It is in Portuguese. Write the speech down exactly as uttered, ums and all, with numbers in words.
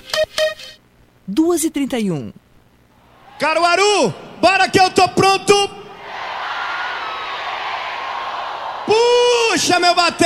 duas e trinta e um. Caruaru, bora que eu tô pronto. Puxa, meu bater.